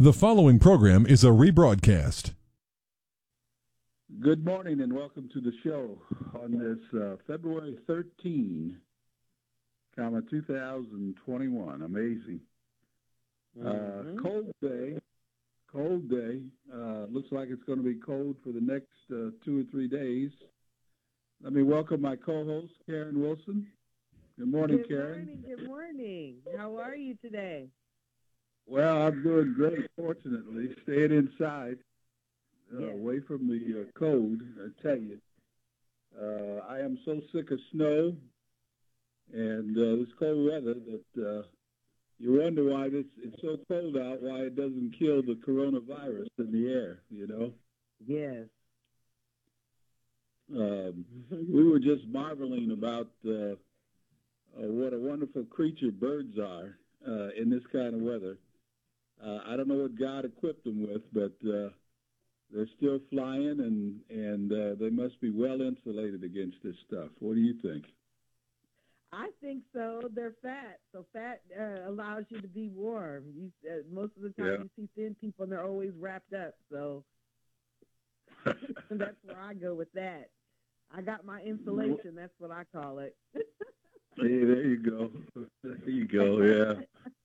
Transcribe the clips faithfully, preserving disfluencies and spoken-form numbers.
The following program is a rebroadcast. Good morning and welcome to the show on this uh, February thirteenth, comma, two thousand twenty-one. Amazing. Mm-hmm. Uh, cold day. Cold day. Uh, looks like it's going to be cold for the next uh, two or three days. Let me welcome my co-host, Karen Wilson. Good morning, good Karen. Good morning, good morning. How are you today? Well, I'm doing great, fortunately. Staying inside, uh, Yes. away from the uh, cold, I tell you. Uh, I am so sick of snow and uh, this cold weather that uh, you wonder why this, it's so cold out, why it doesn't kill the coronavirus in the air, you know? Yes. Um, we were just marveling about uh, uh, what a wonderful creature birds are uh, in this kind of weather. Uh, I don't know what God equipped them with, but uh, they're still flying, and and uh, they must be well insulated against this stuff. What do you think? I think so. They're fat, so fat uh, allows you to be warm. You, uh, most of the time Yeah. you see thin people, and they're always wrapped up, so that's where I go with that. I got my insulation. That's what I call it. Hey, there you go. There you go, yeah.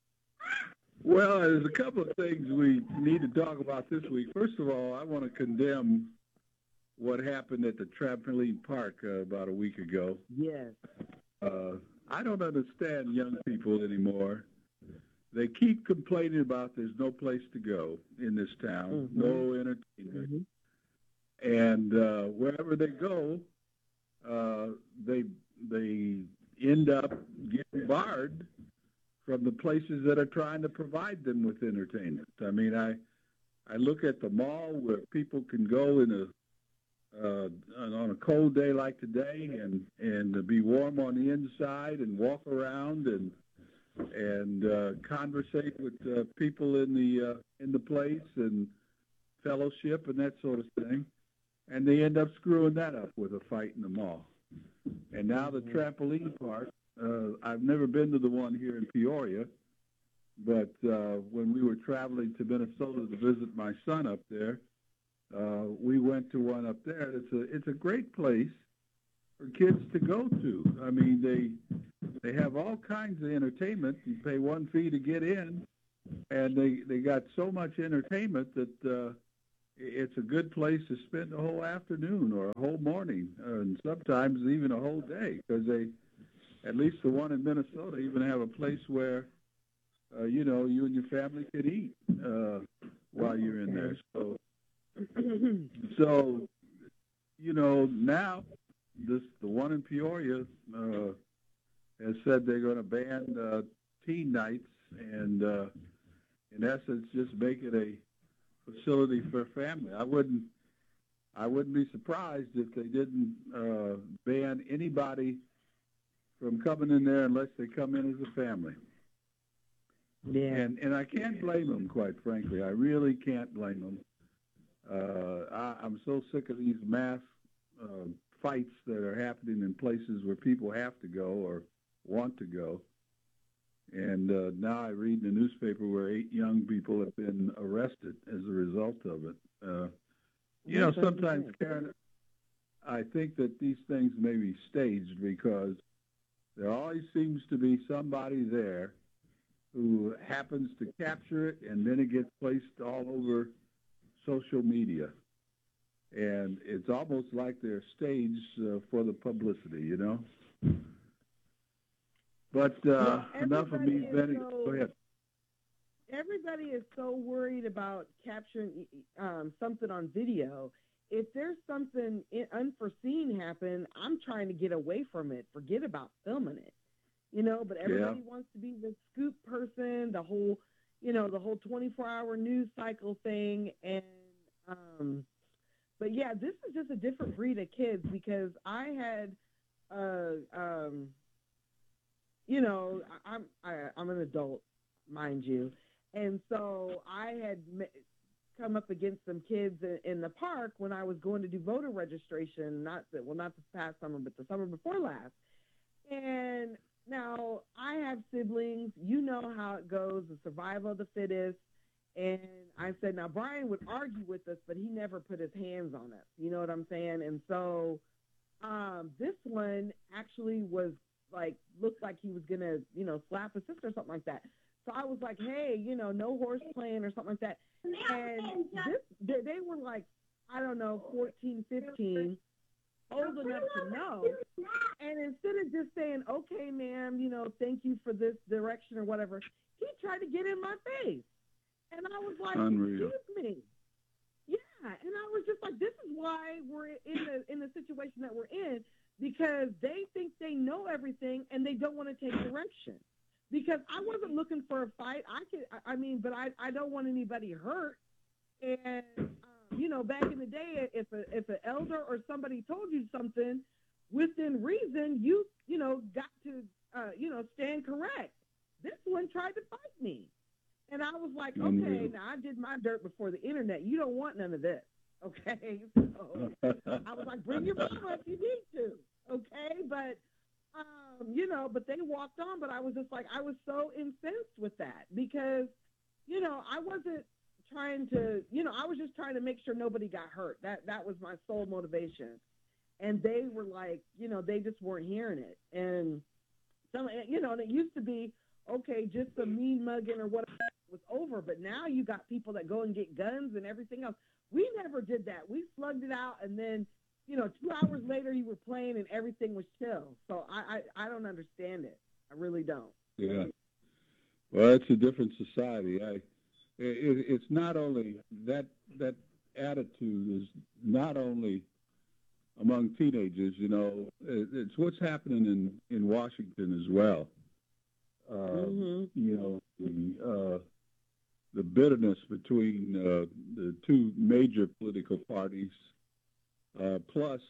Well, there's a couple of things we need to talk about this week. First of all, I want to condemn what happened at the trampoline park uh, about a week ago. Yes. Uh, I don't understand young people anymore. They keep complaining about there's no place to go in this town, Mm-hmm. no entertainment. Mm-hmm. And uh, wherever they go, uh, they they end up getting barred from the places that are trying to provide them with entertainment. I mean, I I look at the mall where people can go in a uh, on a cold day like today and and be warm on the inside and walk around and and uh, conversate with uh, people in the uh, in the place and fellowship and that sort of thing. And they end up screwing that up with a fight in the mall. And now the trampoline park, uh, I've never been to the one here in Peoria, but uh, when we were traveling to Minnesota to visit my son up there, uh, we went to one up there. It's a it's a great place for kids to go to. I mean, they they have all kinds of entertainment. You pay one fee to get in, and they, they got so much entertainment that uh, it's a good place to spend a whole afternoon or a whole morning, and sometimes even a whole day, because they, at least the one in Minnesota, even have a place where, uh, you know, you and your family could eat uh, while you're in there. So, so, you know, now this the one in Peoria uh, has said they're going to ban uh, teen nights and, uh, in essence, just make it a facility for family. I wouldn't I wouldn't be surprised if they didn't uh, ban anybody from coming in there unless they come in as a family. Yeah. And and I can't blame them, quite frankly. I really can't blame them. Uh, I, I'm so sick of these mass uh, fights that are happening in places where people have to go or want to go. And uh, now I read in the newspaper where eight young people have been arrested as a result of it. Uh, you know, sometimes, Karen, I think that these things may be staged because there always seems to be somebody there who happens to capture it, and then it gets placed all over social media. And it's almost like they're staged uh, for the publicity, you know? But uh, Well, enough of me everybody is venting. so- Go ahead. Everybody is so worried about capturing um, something on video. If there's something i- unforeseen happen, I'm trying to get away from it. Forget about filming it, you know. But everybody wants to be the scoop person, the whole, you know, the whole twenty-four hour news cycle thing. And um, but yeah, this is just a different breed of kids because I had, uh, um, you know, I, I'm I, I'm an adult, mind you. And so I had come up against some kids in, in the park when I was going to do voter registration, not the, well, not this past summer, but the summer before last. And now I have siblings. You know how it goes, the survival of the fittest. And I said, now Brian would argue with us, but he never put his hands on us. You know what I'm saying? And so um, this one actually was like, looked like he was going to, you know, slap his sister or something like that. So I was like, hey, you know, no horse playing or something like that. And this, they, they were like, I don't know, fourteen, fifteen, old enough to know. And instead of just saying, okay, ma'am, you know, thank you for this direction or whatever, he tried to get in my face. And I was like, Unreal. excuse me. Yeah, and I was just like, this is why we're in the in the situation that we're in, because they think they know everything and they don't want to take direction. Because I wasn't looking for a fight. I could, I mean, but I, I don't want anybody hurt. And um, you know, back in the day, if a if an elder or somebody told you something within reason, you you know got to uh, you know stand correct. This one tried to fight me. And I was like, okay, Unreal. now I did my dirt before the internet. You don't want none of this, okay? So I was like, bring your mama if you need to, okay? But, um, you know, but they walked on, but I was just like, I was so incensed with that because, you know, I wasn't trying to, you know, I was just trying to make sure nobody got hurt. That that was my sole motivation. And they were like, you know, they just weren't hearing it. And, some, you know, and it used to be, okay, just a mean mugging or whatever was over, but now you got people that go and get guns and everything else. We never did that. We slugged it out, and then, you know, two hours later you were playing and everything was chill. So I, I, I don't understand it. I really don't. Yeah. Well, it's a different society. I, it, it's not only that that attitude is not only among teenagers. You know, it, it's what's happening in in Washington as well. Uh, mm-hmm. You know, the uh, the bitterness between uh, the two major political parties, uh, plus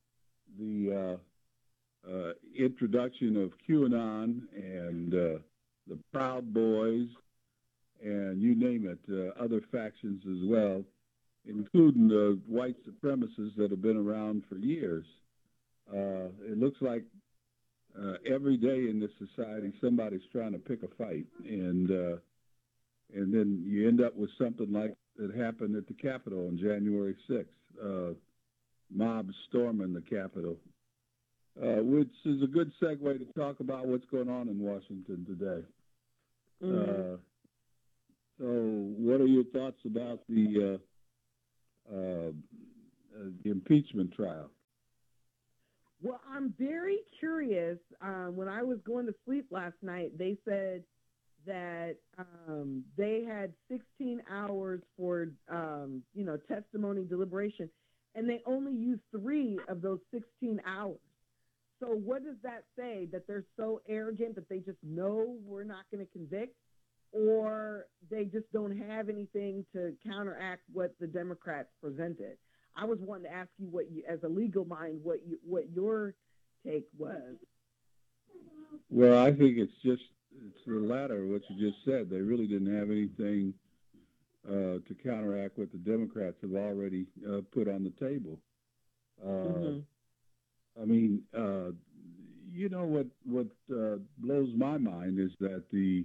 the uh, uh, introduction of QAnon and uh, the Proud Boys, and you name it, uh, other factions as well, including the white supremacists that have been around for years. Uh, it looks like uh, every day in this society somebody's trying to pick a fight, and uh, and then you end up with something like that happened at the Capitol on January sixth, uh, mobs storming the Capitol, uh, which is a good segue to talk about what's going on in Washington today. Mm-hmm. Uh, so what are your thoughts about the uh, uh, uh, the impeachment trial? Well, I'm very curious. Um, when I was going to sleep last night, they said that um, they had sixteen hours for, um, you know, testimony deliberation, and they only used three of those sixteen hours. So what does that say? That they're so arrogant that they just know we're not going to convict, or they just don't have anything to counteract what the Democrats presented? I was wanting to ask you what you, as a legal mind, what you, what your take was. Well, I think it's just it's the latter, what you just said. They really didn't have anything uh, to counteract what the Democrats have already uh, put on the table. Uh, mm-hmm. I mean, uh, you know what? What uh, blows my mind is that the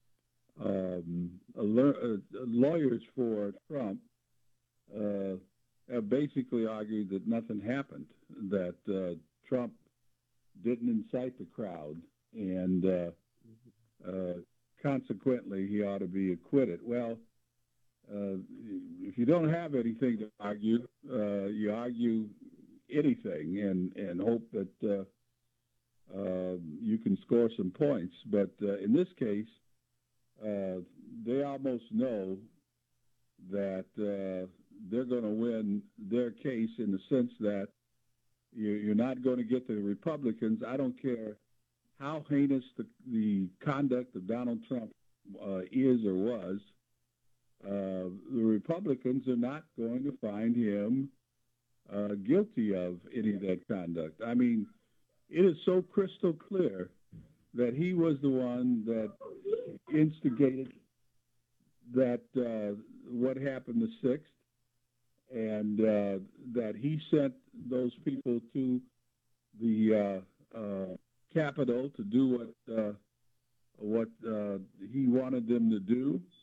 um, uh, lawyers for Trump uh, have basically argued that nothing happened, that uh, Trump didn't incite the crowd, and uh, uh, consequently he ought to be acquitted. Well, uh, if you don't have anything to argue, uh, you argue anything and, and hope that uh, uh, you can score some points. But uh, in this case, uh, they almost know that uh, they're going to win their case in the sense that you're not going to get the Republicans. I don't care how heinous the, the conduct of Donald Trump uh, is or was. Uh, the Republicans are not going to find him uh, guilty of any of that conduct. I mean, it is so crystal clear that he was the one that instigated that uh, what happened the sixth, and uh, that he sent those people to the uh, uh, Capitol to do what uh, what uh, he wanted them to do.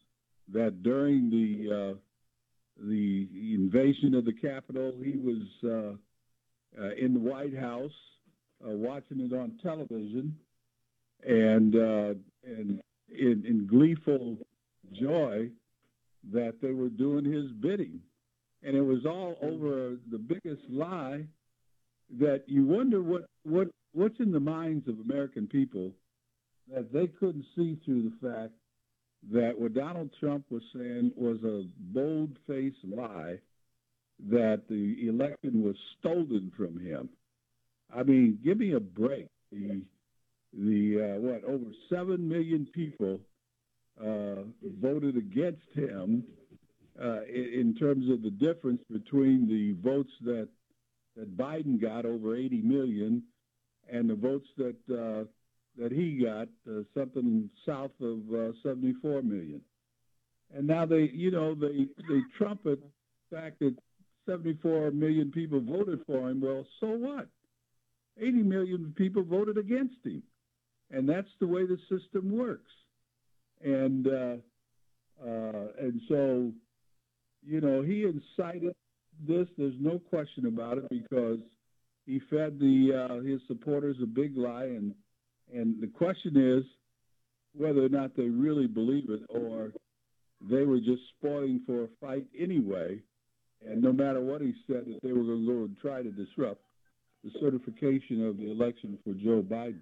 that during the uh, the invasion of the Capitol, he was uh, uh, in the White House uh, watching it on television, and uh, and in, in gleeful joy that they were doing his bidding. And it was all over the biggest lie that you wonder what, what what's in the minds of American people that they couldn't see through the fact that what Donald Trump was saying was a bold-faced lie, that the election was stolen from him. I mean, give me a break. The, the uh, what, over seven million people uh, voted against him uh, in, in terms of the difference between the votes that, that Biden got, over eighty million, and the votes that uh, that he got, uh, something south of uh, seventy-four million. And now they, you know, they, they trumpet the fact that seventy-four million people voted for him. Well, so what? eighty million people voted against him. And that's the way the system works. And uh, uh, and so, you know, he incited this. There's no question about it, because he fed the uh, his supporters a big lie. And and the question is whether or not they really believe it, or they were just spoiling for a fight anyway. And no matter what he said, that they were going to go and try to disrupt the certification of the election for Joe Biden.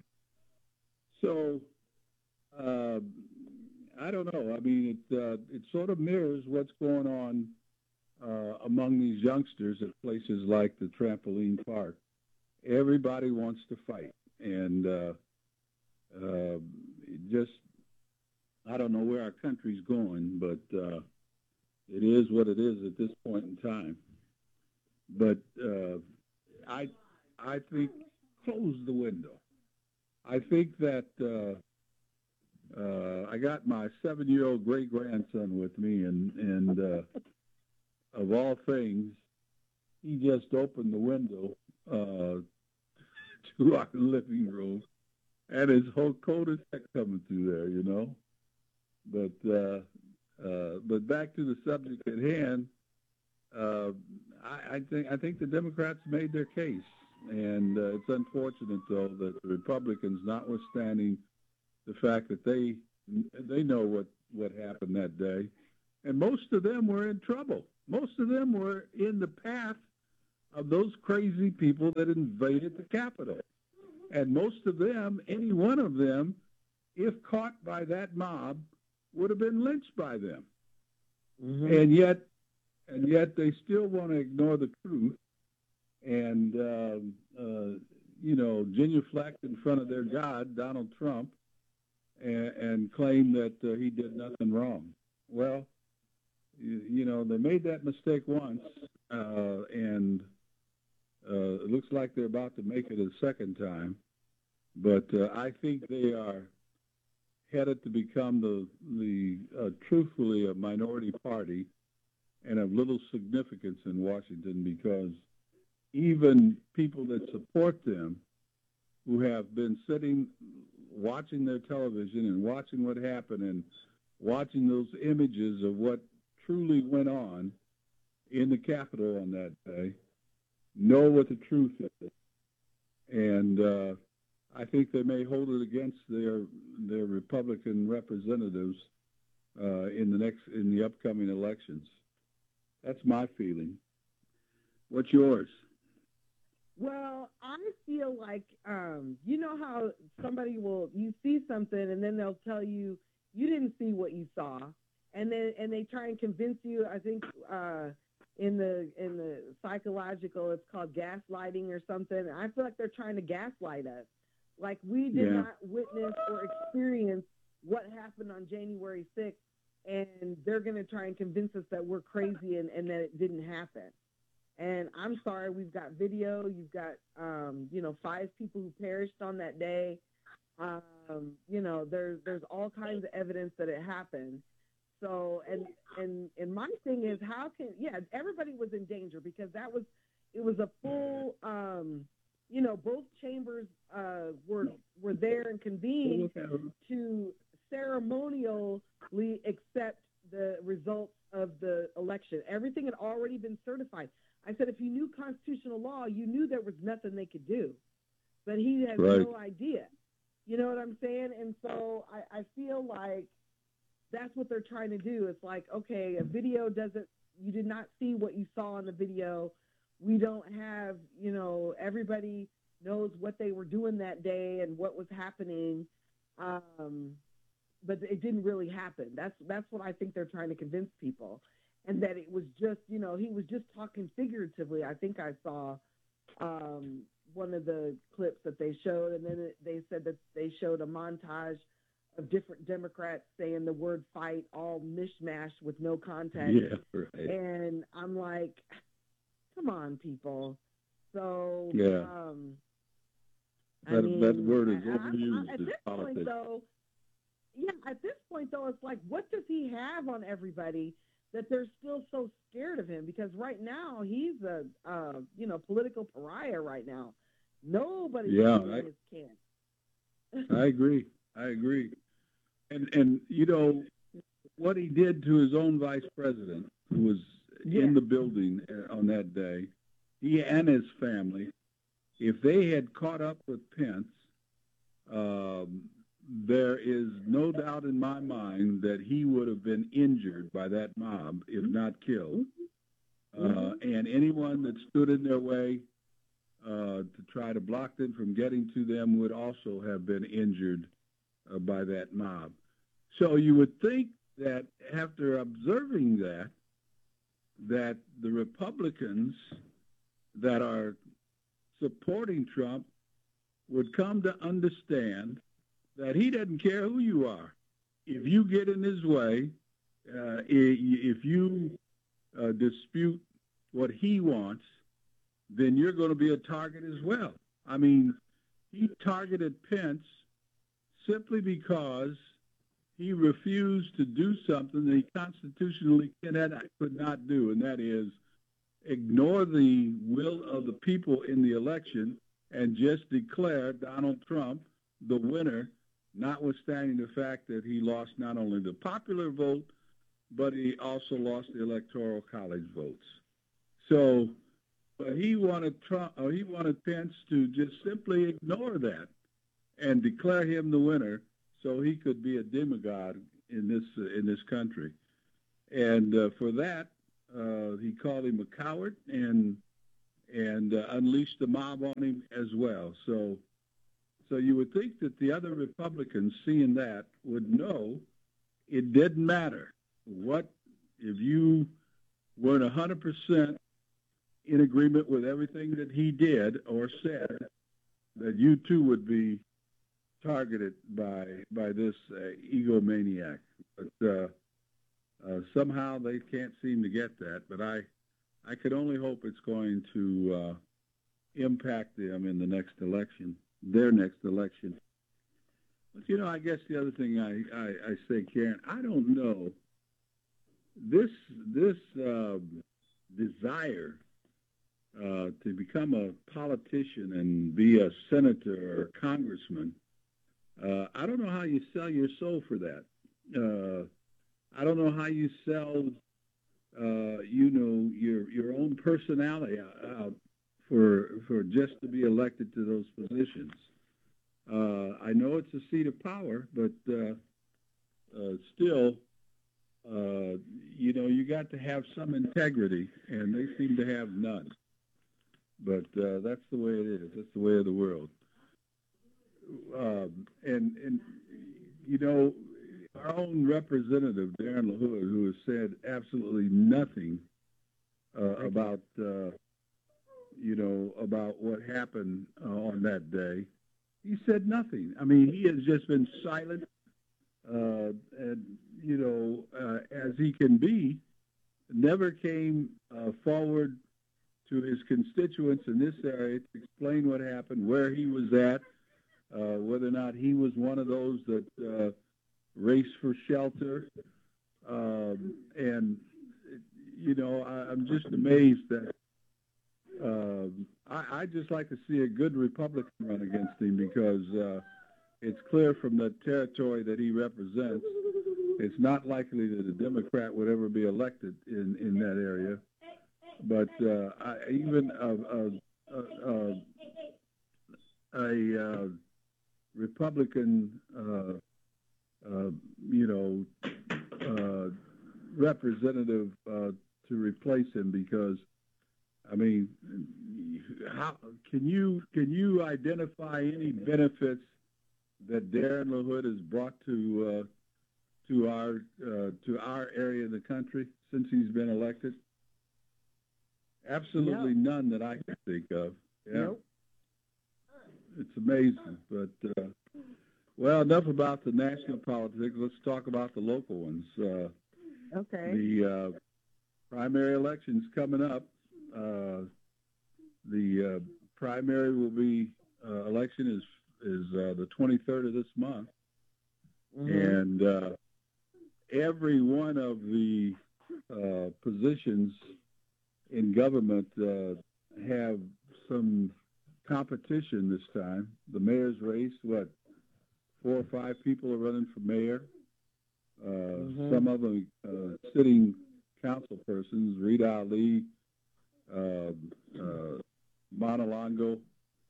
So, uh, I don't know. I mean, it uh, it sort of mirrors what's going on uh, among these youngsters at places like the trampoline park. Everybody wants to fight, and uh, uh, just I don't know where our country's going, but uh, it is what it is at this point in time. But uh, I I think close the window. I think that uh, uh, I got my seven-year-old great-grandson with me, and, and uh, of all things, he just opened the window uh, to our living room, and his whole coat is coming through there, you know. But uh, uh, but back to the subject at hand, uh, I, I think I think the Democrats made their case. And uh, it's unfortunate, though, that the Republicans, notwithstanding the fact that they they know what, what happened that day, and most of them were in trouble. Most of them were in the path of those crazy people that invaded the Capitol. And most of them, any one of them, if caught by that mob, would have been lynched by them. Mm-hmm. And yet, and yet they still want to ignore the truth. And, uh, uh, you know, genuflect in front of their God, Donald Trump, and, and claim that uh, he did nothing wrong. Well, you, you know, they made that mistake once, uh, and uh, it looks like they're about to make it a second time. But uh, I think they are headed to become the, the uh, truthfully, a minority party and of little significance in Washington, because even people that support them, who have been sitting, watching their television and watching what happened and watching those images of what truly went on in the Capitol on that day, know what the truth is. And uh, I think they may hold it against their their Republican representatives uh, in the next in the upcoming elections. That's my feeling. What's yours? Well, I feel like, um, you know how somebody will, you see something and then they'll tell you, you didn't see what you saw. And then, and they try and convince you, I think, uh, in the, in the psychological, it's called gaslighting or something. I feel like they're trying to gaslight us. Like we did yeah. not witness or experience what happened on January sixth, and they're going to try and convince us that we're crazy and, and that it didn't happen. And I'm sorry, we've got video. You've got, um, you know, five people who perished on that day. Um, you know, there's there's all kinds of evidence that it happened. So, and and and my thing is, how can yeah, everybody was in danger, because that was it was a full, um, you know, both chambers uh, were were there and convened to ceremonially accept the results of the election. Everything had already been certified. I said, if you knew constitutional law, you knew there was nothing they could do. But he has Right. no idea. You know what I'm saying? And so I, I feel like that's what they're trying to do. It's like, okay, a video doesn't, you did not see what you saw in the video. We don't have, you know, everybody knows what they were doing that day and what was happening. Um, but it didn't really happen. That's, that's what I think they're trying to convince people. And that it was just, you know, he was just talking figuratively. I think I saw um, one of the clips that they showed, and then it, they said that they showed a montage of different Democrats saying the word fight all mishmashed with no context. Yeah, right. And I'm like, come on, people. So, Yeah. um, I That, mean, that word is I- I- overused I- at in this politics. point, though, yeah, at this point, though, it's like, what does he have on everybody that they're still so scared of him? Because right now, he's a, uh, you know, political pariah right now. Nobody's Yeah, in I- his camp. I agree. I agree. And and you know what he did to his own vice president, who was Yeah. in the building uh, on that day, he and his family. If they had caught up with Pence, um, there is no doubt in my mind that he would have been injured by that mob, if not killed. Uh, and anyone that stood in their way uh, to try to block them from getting to them would also have been injured uh, by that mob. So you would think that after observing that, that the Republicans that are supporting Trump would come to understand that he doesn't care who you are. If you get in his way, uh, if you uh, dispute what he wants, then you're going to be a target as well. I mean, he targeted Pence simply because he refused to do something that he constitutionally cannot, could not do, and that is ignore the will of the people in the election and just declare Donald Trump the winner, notwithstanding the fact that he lost not only the popular vote, but he also lost the Electoral College votes. So but he wanted Trump, or he wanted Pence to just simply ignore that and declare him the winner, so he could be a demagogue in this uh, in this country. And uh, for that, uh, he called him a coward and and uh, unleashed the mob on him as well. So, so you would think that the other Republicans, seeing that, would know it didn't matter what if you weren't one hundred percent in agreement with everything that he did or said, that you too would be targeted by by this uh, egomaniac. But uh, uh, somehow they can't seem to get that. But I, I could only hope it's going to uh, impact them in the next election, their next election. But you know, I guess the other thing I, I, I say, Karen, I don't know. This this uh, desire uh, to become a politician and be a senator or a congressman. Uh, I don't know how you sell your soul for that. Uh, I don't know how you sell, uh, you know, your your own personality out for for just to be elected to those positions. Uh, I know it's a seat of power, but uh, uh, still, uh, you know, you got to have some integrity, and they seem to have none. But uh, that's the way it is. That's the way of the world. Um, and, and, you know, our own representative, Darren LaHood, who has said absolutely nothing uh, about, uh, you know, about what happened uh, on that day, he said nothing. I mean, he has just been silent, uh, and, you know, uh, as he can be, never came uh, forward to his constituents in this area to explain what happened, where he was at, uh, whether or not he was one of those that uh, raced for shelter. Um, and, you know, I, I'm just amazed that um, I, I'd just like to see a good Republican run against him, because uh, it's clear from the territory that he represents it's not likely that a Democrat would ever be elected in, in that area. But uh, I, even a, a, a, a, a Republican, uh, uh, you know, uh, representative uh, to replace him, because I mean, how can you can you identify any benefits that Darren LaHood has brought to uh, to our uh, to our area of the country since he's been elected? Absolutely no. None that I can think of. Yeah. Nope. It's amazing. But, uh, well, enough about the national politics. Let's talk about the local ones. Uh, okay. The uh, primary election's coming up. Uh, the uh, primary will be, uh, election is, is uh, the twenty-third of this month. Mm-hmm. And uh, every one of the uh, positions in government uh, have some competition this time. The mayor's race, what, four or five people are running for mayor. Uh, mm-hmm. Some of them uh, sitting council persons, Rita Ali, uh, uh, Montalongo,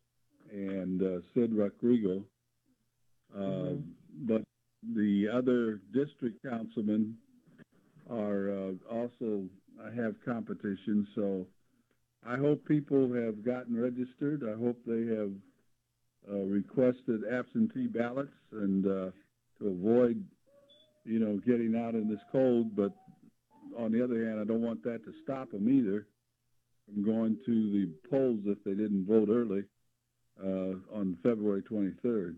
and uh, Sid Rodrigo. Uh, mm-hmm. But the other district councilmen are uh, also uh, have competition, so I hope people have gotten registered. I hope they have uh, requested absentee ballots, and uh, to avoid, you know, getting out in this cold. But on the other hand, I don't want that to stop them either from going to the polls if they didn't vote early uh, on February twenty-third.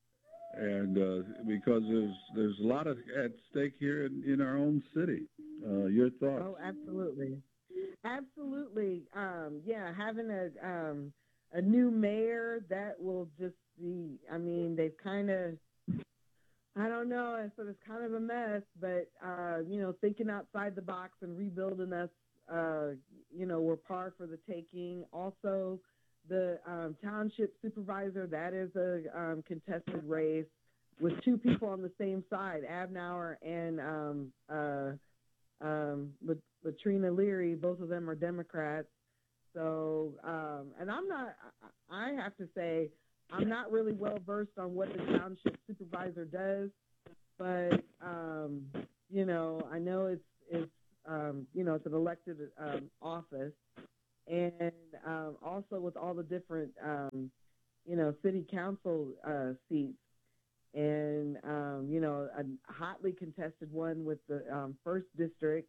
And uh, because there's there's a lot of at stake here in, in our own city. Uh, your thoughts? Oh, absolutely. Absolutely. Um, yeah, having a um, a new mayor, that will just be, I mean, they've kind of, I don't know, so it's kind of a mess, but, uh, you know, thinking outside the box and rebuilding us, uh, you know, we're par for the taking. Also, the um, township supervisor, that is a um, contested race with two people on the same side, Abnauer and um, uh, um, Latrina Leary. Both of them are Democrats. So, um, and I'm not, I have to say, I'm not really well versed on what the township supervisor does, but, um, you know, I know it's, it's um, you know, it's an elected um, office. And um, also with all the different, um, you know, city council uh, seats, and, um, you know, a hotly contested one with the um, first district.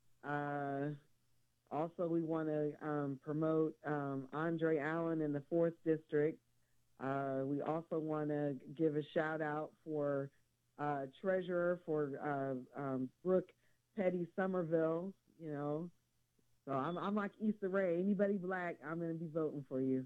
Uh, also, we want to um, promote um, Andre Allen in the fourth district. Uh, we also want to give a shout out for uh, treasurer for uh, um, Brooke Petty Somerville, you know. So I'm, I'm like Issa Rae. Anybody black, I'm going to be voting for you.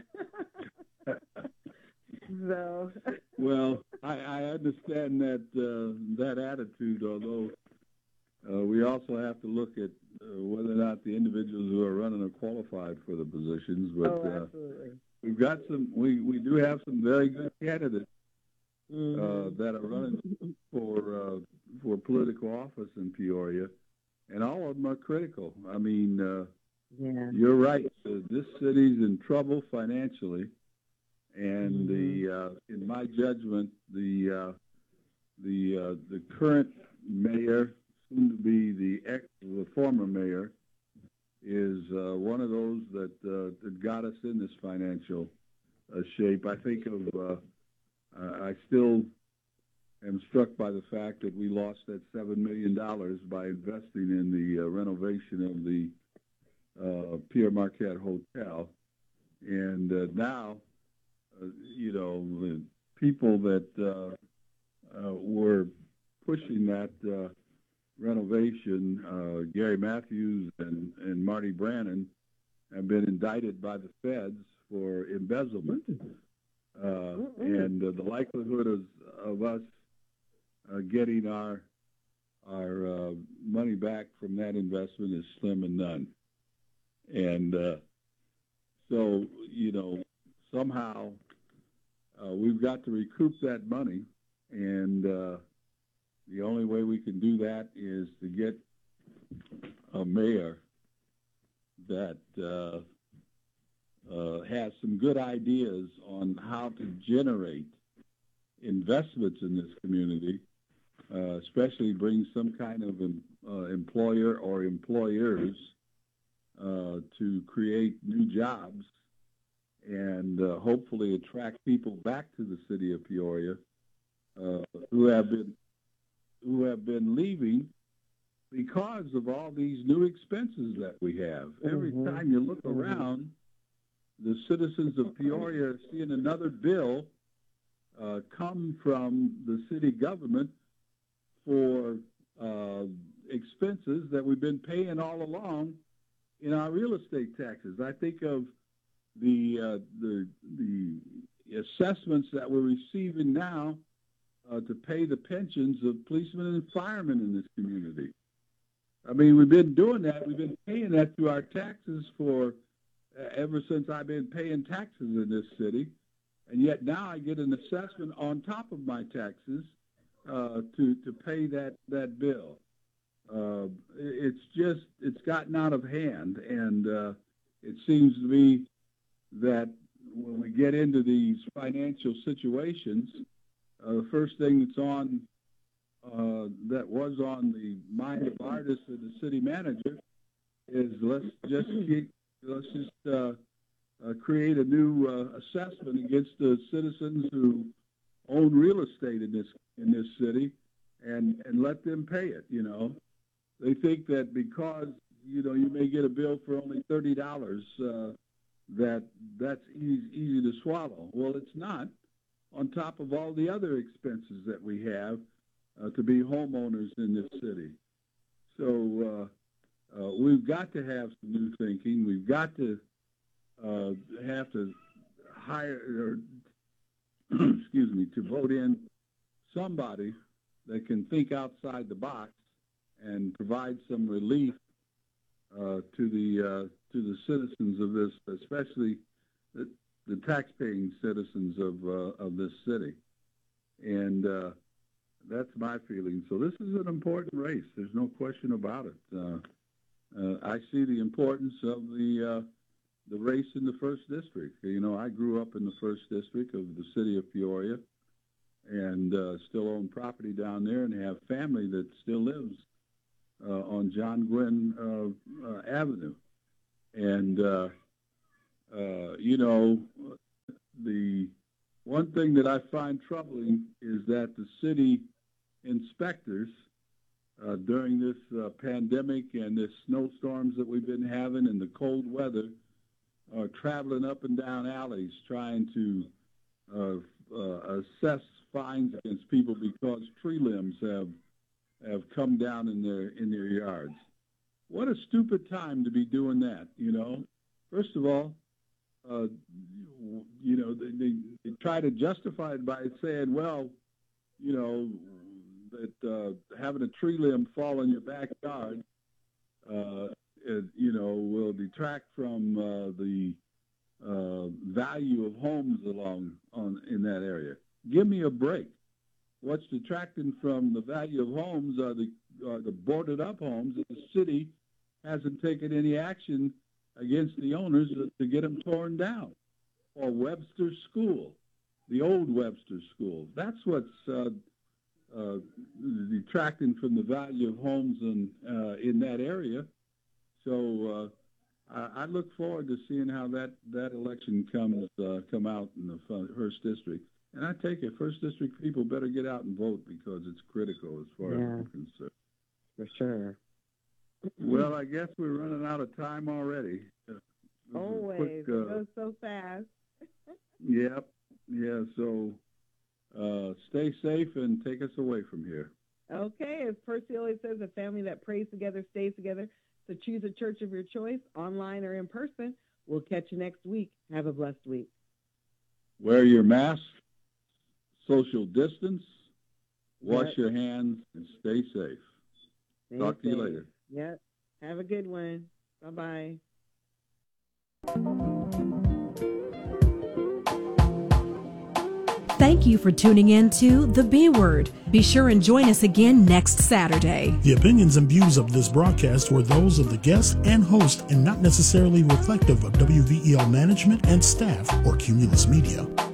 So. Well, I, I understand that uh, that attitude, although uh, we also have to look at uh, whether or not the individuals who are running are qualified for the positions. But oh, absolutely. Uh, we've got some. We, we do have some very good candidates mm-hmm. uh, that are running for uh, for political office in Peoria. And all of them are critical. I mean, uh, yeah. You're right. Uh, this city's in trouble financially, and mm-hmm. the uh, in my judgment, the uh, the uh, the current mayor, soon to be the ex, the former mayor, is uh, one of those that uh, that got us in this financial uh, shape. I think of. Uh, I still. am struck by the fact that we lost that seven million dollars by investing in the uh, renovation of the uh, Pierre Marquette Hotel. And uh, now, uh, you know, the people that uh, uh, were pushing that uh, renovation, uh, Gary Matthews and, and Marty Brannon, have been indicted by the feds for embezzlement. Uh, mm-hmm. And uh, the likelihood of, of us Uh, getting our our uh, money back from that investment is slim and none. And uh, so, you know, somehow uh, we've got to recoup that money. And, uh, the only way we can do that is to get a mayor that uh, uh, has some good ideas on how to generate investments in this community, uh, especially bring some kind of an, uh, employer or employers uh, to create new jobs and uh, hopefully attract people back to the city of Peoria uh, who have been who have been leaving because of all these new expenses that we have. Mm-hmm. Every time you look mm-hmm. around, the citizens of Peoria are seeing another bill uh, come from the city government for uh, expenses that we've been paying all along in our real estate taxes. I think of the uh, the the assessments that we're receiving now uh, to pay the pensions of policemen and firemen in this community. I mean, we've been doing that. We've been paying that through our taxes for uh, ever since I've been paying taxes in this city, and yet now I get an assessment on top of my taxes uh, to to pay that that bill. Uh, it's just it's gotten out of hand, and uh, it seems to me that when we get into these financial situations, uh, the first thing that's on uh, that was on the mind of artists and the city manager is let's just keep, let's just uh, uh, create a new uh, assessment against the citizens who own real estate in this in this city, and and let them pay it. You know, they think that because you know you may get a bill for only thirty dollars. Uh, that that's easy, easy to swallow. Well, it's not, on top of all the other expenses that we have uh, to be homeowners in this city. So uh, uh, we've got to have some new thinking. We've got to uh, have to hire, or excuse me, to vote in somebody that can think outside the box and provide some relief uh, to the uh, to the citizens of this, especially the, the tax-paying citizens of uh, of this city, and uh, that's my feeling. So this is an important race. There's no question about it. Uh, uh, I see the importance of the uh, the race in the first district. You know, I grew up in the first district of the city of Peoria, and uh, still own property down there, and have family that still lives uh, on John Gwynn uh, uh, Avenue. And, uh, uh, you know, the one thing that I find troubling is that the city inspectors uh, during this uh, pandemic and this snowstorms that we've been having and the cold weather are traveling up and down alleys trying to uh, uh, assess fines against people because tree limbs have have come down in their in their yards. What a stupid time to be doing that, you know. First of all, uh, you know, they, they, they try to justify it by saying, well, you know, that uh, having a tree limb fall in your backyard, uh, it, you know, will detract from uh, the uh, value of homes along on in that area. Give me a break. What's detracting from the value of homes are the are the boarded up homes that the city hasn't taken any action against the owners to get them torn down. Or Webster School, the old Webster School. That's what's uh, uh, detracting from the value of homes in, uh, in that area. So uh, I, I look forward to seeing how that, that election comes uh, come out in the first district. And I take it, first district people better get out and vote because it's critical as far yeah. as I'm concerned. For sure. Well, I guess we're running out of time already. Always. Quick, uh, it goes so fast. Yep. Yeah, so uh, stay safe and take us away from here. Okay. As Percy always says, a family that prays together stays together. So choose a church of your choice, online or in person. We'll catch you next week. Have a blessed week. Wear your mask, social distance, wash yep. your hands, and stay safe. Stay Talk safe. to you later. Yep. Have a good one. Bye-bye. Thank you for tuning in to The B Word. Be sure and join us again next Saturday. The opinions and views of this broadcast were those of the guest and host and not necessarily reflective of W V E L management and staff or Cumulus Media.